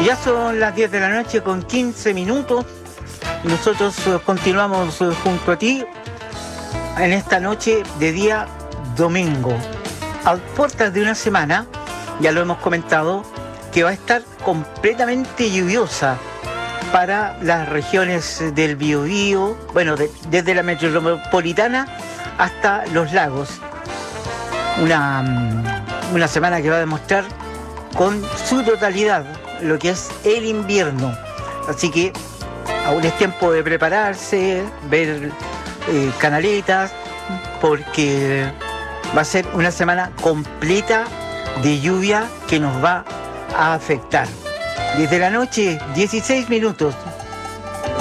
Ya son las 10 de la noche con 15 minutos. Nosotros continuamos junto a ti en esta noche de día domingo. A puertas de una semana, ya lo hemos comentado, que va a estar completamente lluviosa para las regiones del Biobío, bueno, desde la metropolitana hasta los lagos. Una semana que va a demostrar con su totalidad lo que es el invierno. Así que aún es tiempo de prepararse, ver canaletas, porque va a ser una semana completa de lluvia que nos va a afectar. Desde la noche, 16 minutos,